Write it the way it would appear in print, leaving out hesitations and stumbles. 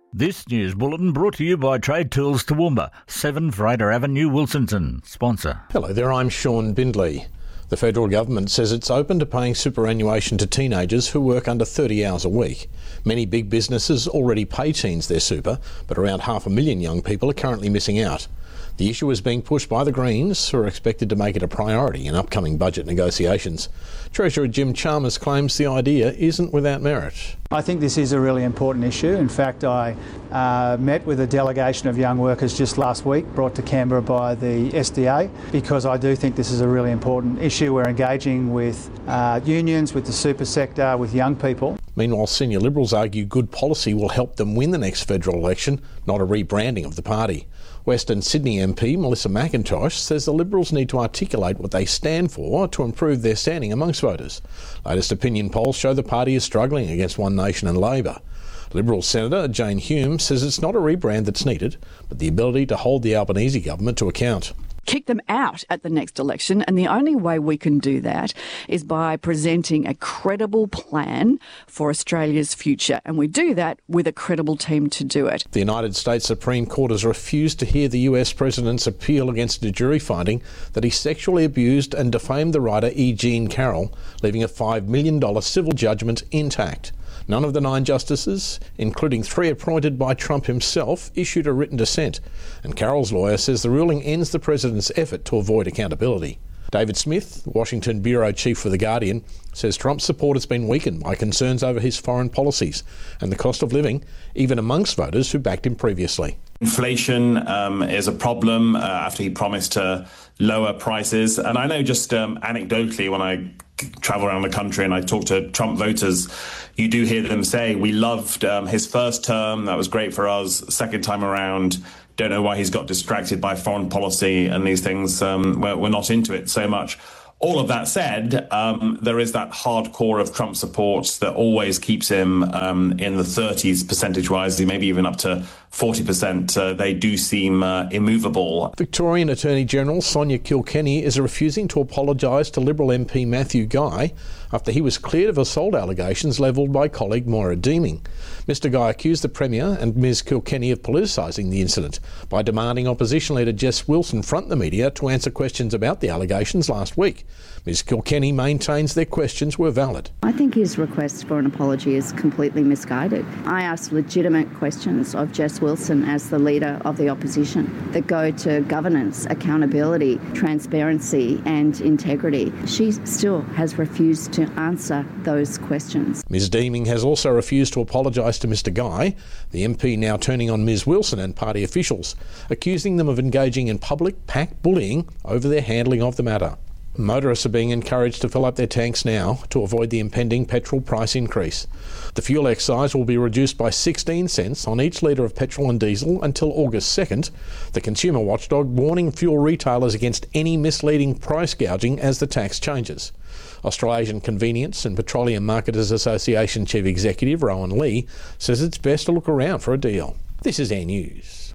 This news bulletin brought to you by Trade Tools Toowoomba, 7 Fraser Avenue, Wilsonton. Sponsor. Hello there, I'm Sean Bindley. The federal government says it's open to paying superannuation to teenagers who work under 30 hours a week. Many big businesses already pay teens their super, but around 500,000 young people are currently missing out. The issue is being pushed by the Greens, who are expected to make it a priority in upcoming budget negotiations. Treasurer Jim Chalmers claims the idea isn't without merit. I think this is a really important issue. In fact, I met with a delegation of young workers just last week, brought to Canberra by the SDA, because I do think this is a really important issue. We're engaging with unions, with the super sector, with young people. Meanwhile, senior Liberals argue good policy will help them win the next federal election, not a rebranding of the party. Western Sydney MP Melissa McIntosh says the Liberals need to articulate what they stand for to improve their standing amongst voters. Latest opinion polls show the party is struggling against One Nation and Labor. Liberal Senator Jane Hume says it's not a rebrand that's needed, but the ability to hold the Albanese government to account. Kick them out at the next election, and the only way we can do that is by presenting a credible plan for Australia's future, and we do that with a credible team to do it. The United States Supreme Court has refused to hear the US President's appeal against a jury finding that he sexually abused and defamed the writer E. Jean Carroll, leaving a $5 million civil judgment intact. None of the 9 justices, including 3 appointed by Trump himself, issued a written dissent, and Carroll's lawyer says the ruling ends the president's effort to avoid accountability. David Smith, Washington bureau chief for The Guardian, says Trump's support has been weakened by concerns over his foreign policies and the cost of living, even amongst voters who backed him previously. Inflation is a problem after he promised to lower prices. And I know just anecdotally, when I travel around the country and I talk to Trump voters, you do hear them say, we loved his first term, that was great for us. Second time around, don't know why he's got distracted by foreign policy and these things. We're not into it so much. All of that said, there is that hardcore of Trump supports that always keeps him in the 30s percentage-wise, maybe even up to 40%. They do seem immovable. Victorian Attorney-General Sonia Kilkenny is refusing to apologise to Liberal MP Matthew Guy after he was cleared of assault allegations levelled by colleague Moira Deeming. Mr Guy accused the Premier and Ms Kilkenny of politicising the incident by demanding opposition leader Jess Wilson front the media to answer questions about the allegations last week. Ms Kilkenny maintains their questions were valid. I think his request for an apology is completely misguided. I asked legitimate questions of Jess Wilson as the leader of the opposition that go to governance, accountability, transparency and integrity. She still has refused to answer those questions. Ms Deeming has also refused to apologise to Mr Guy, the MP now turning on Ms Wilson and party officials, accusing them of engaging in public pack bullying over their handling of the matter. Motorists are being encouraged to fill up their tanks now to avoid the impending petrol price increase. The fuel excise will be reduced by 16 cents on each litre of petrol and diesel until August 2nd, the consumer watchdog warning fuel retailers against any misleading price gouging as the tax changes. Australasian Convenience and Petroleum Marketers Association Chief Executive Rowan Lee says it's best to look around for a deal. This is Air News.